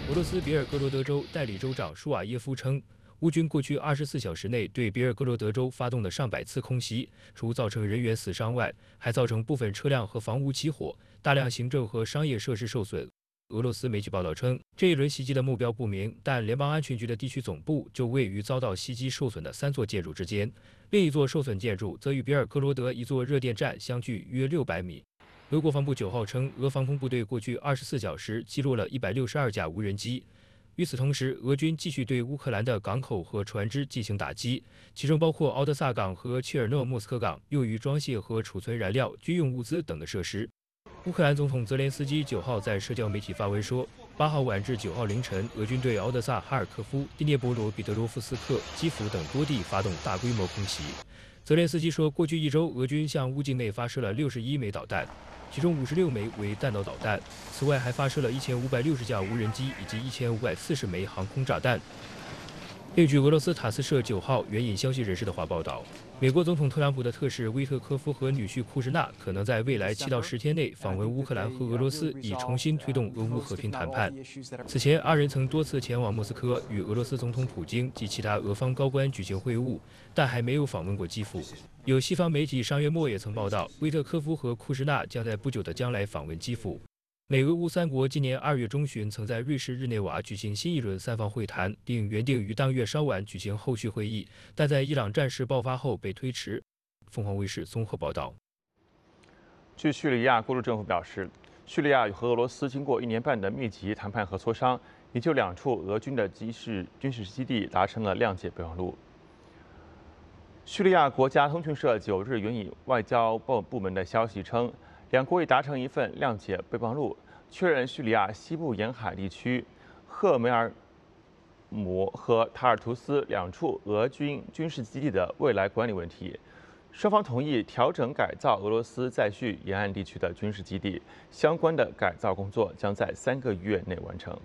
俄罗斯别尔哥罗德州代理州长舒瓦耶夫称，乌军过去24小时内对别尔哥罗德州发动的上百次空袭，除造成人员死伤外，还造成部分车辆和房屋起火，大量行政和商业设施受损。俄罗斯媒体报道称，这一轮袭击的目标不明，但联邦安全局的地区总部就位于遭到袭击受损的3座建筑之间，另一座受损建筑则与别尔哥罗德一座热电站相距约600米。俄国防部9号称，俄防空部队过去24小时击落了162架无人机。与此同时，俄军继续对乌克兰的港口和船只进行打击，其中包括敖德萨港和切尔诺莫斯克港用于装卸和储存燃料、军用物资等的设施。乌克兰总统泽连斯基9号在社交媒体发文说，8号晚至9号凌晨，俄军对敖德萨、哈尔科夫、第聂伯罗彼得罗夫斯克、基辅等多地发动大规模空袭。泽连斯基说，过去1周，俄军向乌境内发射了61枚导弹，其中56枚为弹道导弹，此外还发射了1560架无人机以及1540枚航空炸弹。另据俄罗斯塔斯社9号援引消息人士的话报道，美国总统特朗普的特使威特科夫和女婿库什纳可能在未来7到10天内访问乌克兰和俄罗斯，以重新推动俄乌和平谈判。此前，2人曾多次前往莫斯科与俄罗斯总统普京及其他俄方高官举行会晤，但还没有访问过基辅。有西方媒体上月末也曾报道，威特科夫和库什纳将在不久的将来访问基辅。美俄乌3国今年2月中旬曾在瑞士日内瓦举行新一轮3方会谈，并原定于当月稍晚举行后续会议，但在伊朗战事爆发后被推迟。凤凰卫视综合报道。 据叙利亚过渡政府表示，叙利亚和俄罗斯经过1年半的密集谈判和磋商，已就2处俄军的军事基地达成了谅解备忘录。叙利亚国家通讯社9日援引外交部门的消息称，2国已达成一份谅解备忘录，确认叙利亚西部沿海地区赫梅尔姆和塔尔图斯2处俄军军事基地的未来管理问题。双方同意调整改造俄罗斯在叙沿岸地区的军事基地，相关的改造工作将在3个月内完成。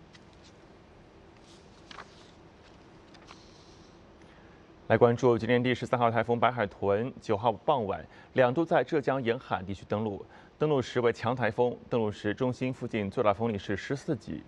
来关注今年第13号台风白海豚9号傍晚2度在浙江沿海地区登陆时为强台风，登陆时中心附近最大风力是14级。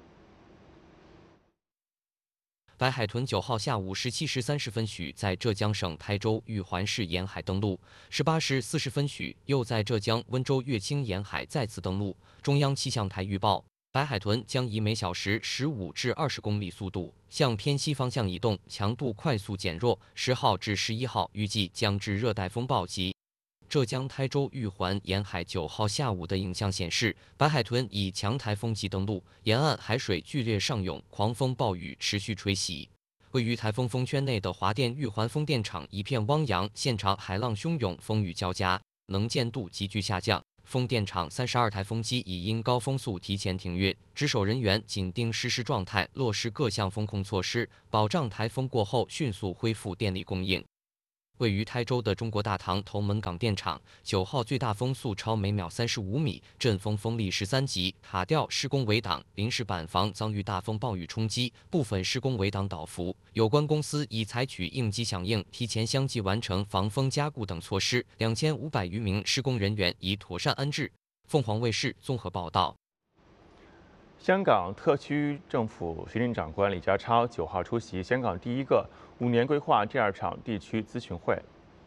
白海豚9号下午17时30分许在浙江省台州玉环市沿海登陆，18时40分许又在浙江温州乐清沿海再次登陆。中央气象台预报，白海豚将以每小时15至20公里速度向偏西方向移动，强度快速减弱。10号至11号预计将至热带风暴级。浙江台州玉环沿海9号下午的影像显示，白海豚以强台风级登陆，沿岸海水剧烈上涌，狂风暴雨持续吹袭。位于台风风圈内的华电玉环风电场一片汪洋，现场海浪汹涌，风雨交加，能见度急剧下降。风电场32台风机已因高风速提前停运，值守人员紧盯实时状态，落实各项风控措施，保障台风过后迅速恢复电力供应。位于台州的中国大唐头门港电厂9号最大风速超每秒35米，阵风风力13级，塔吊施工围挡，临时板房遭遇大风暴雨冲击，部分施工围挡倒伏。有关公司已采取应急响应，提前相继完成防风加固等措施，2500余名施工人员已妥善安置。凤凰卫视综合报道。 香港特区政府行政长官李家超9号出席香港第1个5年规划第2场地区咨询会。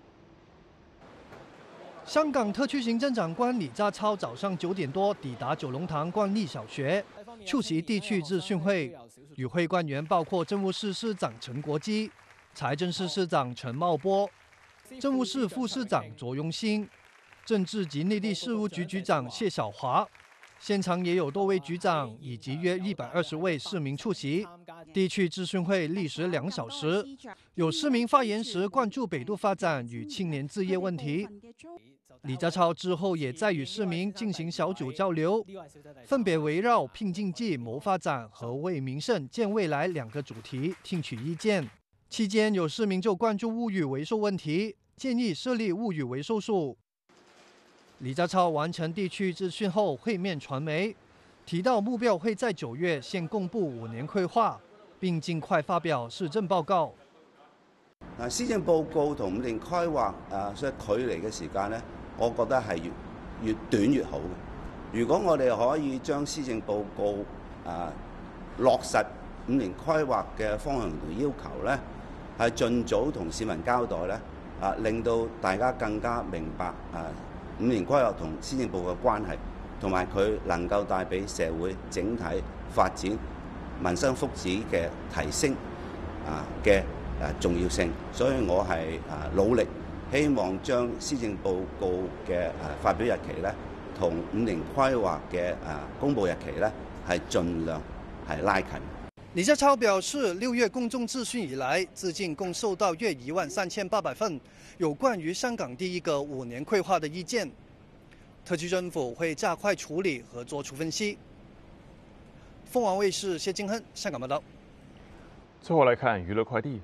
香港特区行政长官李家超早上9点多抵达九龙塘冠立小学，出席地区咨询会。与会官员包括政务司司长陈国基、财政司司长陈茂波、政务司副司长卓永兴、政治及内地事务局局长谢晓华。现场也有多位局长以及约120位市民出席。地区咨询会历时2小时，有市民发言时关注北都发展与青年置业问题。李家超之后也在与市民进行小组交流，分别围绕拼经济、谋发展和为民生建未来2个主题听取意见。期间有市民就关注物语为售问题，建议设立物语为售处。李家超完成地区咨询后会面传媒，提到目標會在9月先公布5年規劃，並盡快發表施政報告。 施政報告同5年規劃所以距離嘅時間咧，我覺得係越短越好嘅。如果我哋可以將施政報告落實5年規劃嘅方向同要求咧，係盡早同市民交代咧，令到大家更加明白5年規劃同施政報告嘅關係，同埋佢能夠帶俾社會整體發展、民生福祉嘅提升嘅重要性。所以我係努力，希望將施政報告嘅發表日期咧，同5年規劃嘅公佈日期咧，係盡量係拉近。 李家超表示，6月公眾諮詢以來，至今共收到約13800份有關於香港第一個5年規劃的意見。特區政府會加快處理和作出分析。鳳凰衛視謝金亨香港報道。 最後來看娛樂快遞。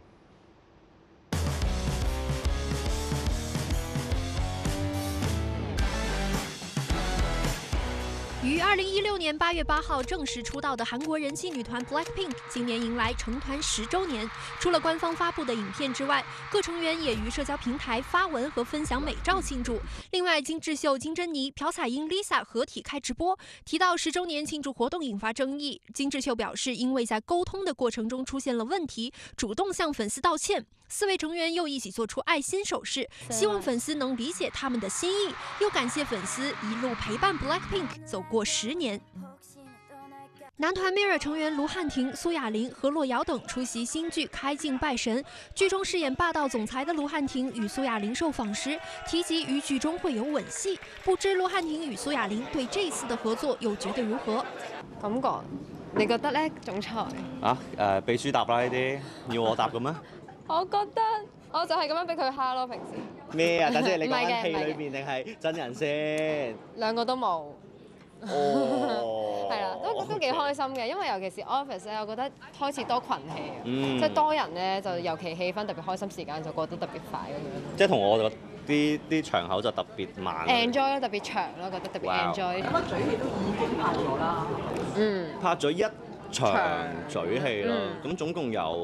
于2016年8月8号正式出道的韩国人气女团 BLACKPINK 今年迎来成团10周年。除了官方发布的影片之外，各成员也于社交平台发文和分享美照庆祝。另外，金智秀、金珍妮、朴彩英、Lisa 合体开直播，提到10周年庆祝活动引发争议。金智秀表示，因为在沟通的过程中出现了问题，主动向粉丝道歉。4位成员又一起做出爱心手势，希望粉丝能理解他们的心意，又感谢粉丝一路陪伴 BLACKPINK 走过10年。男团 MIRROR 成员卢瀚霆、苏亚玲、何洛瑶等出席新剧《开镜拜神》，剧中饰演霸道总裁的卢瀚霆與蘇亞玲受訪時提及於劇中會有吻戲，不知盧瀚霆與蘇亞玲對這次的合作又覺得如何？ 咁講，你覺得咧，總裁？ 秘書答啦呢啲，要我答嘅咩？ 我覺得我就係咁樣俾佢蝦咯，平時。 咩啊？等先，你講緊戲裏邊定係真人先？ 兩個都冇。 哦， 係啦，都幾開心嘅，因為尤其是 office 咧，我覺得開始多群戲，即係多人咧，就尤其氣氛特別開心，時間就過得特別快咁樣。 即係同我啲場口就特別慢。 enjoy 特別長咯，覺得特別 enjoy。 咁嘴戲都已經拍咗啦。 拍咗1場嘴戲咯，咁總共有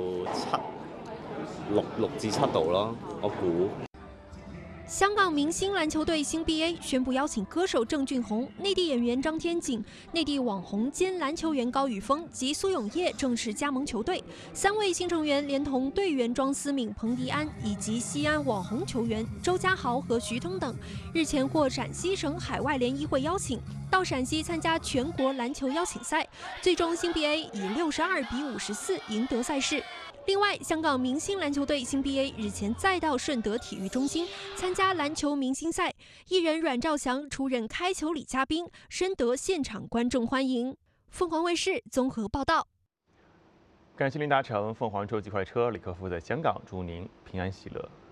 6至7度咯，我估。 香港明星篮球队新 BA 宣布邀请歌手郑俊弘、内地演员张天锦、内地网红兼篮球员高宇峰及苏永业正式加盟球队。3位新成员连同队员庄思敏、彭迪安以及西安网红球员周家豪和徐腾等，日前获陕西省海外联谊会邀请，到陕西参加全国篮球邀请赛，最终新 BA 以62比54赢得赛事。另外，香港明星篮球队新 BA 日前再到顺德体育中心参加篮球明星赛，艺人阮兆祥出任开球礼嘉宾，深得现场观众欢迎。凤凰卫视综合报道。 感谢您搭乘凤凰洲际快车，李克夫在香港，祝您平安喜乐。